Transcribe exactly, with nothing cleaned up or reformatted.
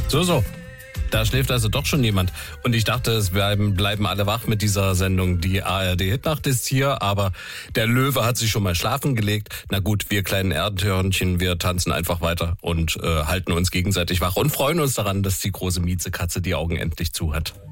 So, so. Da schläft also doch schon jemand. Und ich dachte, es bleiben, bleiben alle wach mit dieser Sendung. Die A R D-Hitnacht ist hier, aber der Löwe hat sich schon mal schlafen gelegt. Na gut, wir kleinen Erdhörnchen, wir tanzen einfach weiter und äh, halten uns gegenseitig wach und freuen uns daran, dass die große Miezekatze die Augen endlich zu hat.